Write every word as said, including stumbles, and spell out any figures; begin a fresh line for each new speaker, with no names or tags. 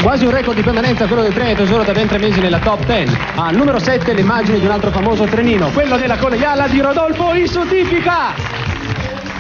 Quasi un record di permanenza quello del Treno Tesoro da ben tre mesi nella top dieci. Al numero sette l'immagine di un altro famoso trenino, quello della colleiala di Rodolfo Isutifica.